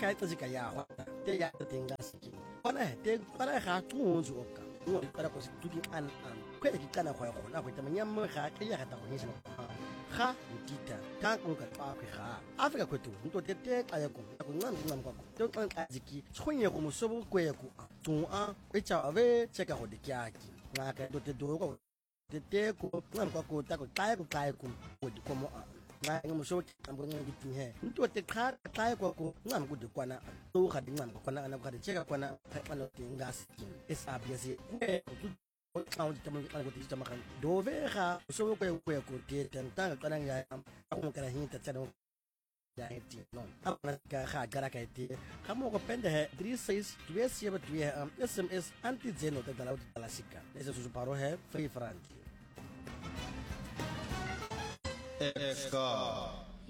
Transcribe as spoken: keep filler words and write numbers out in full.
ka tsa ka ya go te ya teng ga se bona te para ga tsunzu oka no para ko se tudi an an kwela ke kana go ya gona go tsa manyammo ga ke ya ga ta go nyesa ga utita ta ko ka pa ga Africa kwetu nto te te xa yako ko ngam ngam kwako to xa xa ziki tshonye go mosobo kweko tsu a e cha ave cheka go dikyaki ngaka to te do ko te te ko ngam kwako ta ko xa ko xa ko di komo nga ngomusho kambo ngithi he into te qha xa kwako ngam ku dikwana to ga di ngam kwana ana ga di cheka kwana phana tingasi esabiyasi xa uthi tama xa ukuthi tama kan dovega so kwe kwe ku te tentanga kana nga ako kana hinta tsana ya eti no apana ka ga gara ka eti ga mo go pende he three six two seven two S M S anti zeno te dala uti dala sika ese su paro he free frank Esca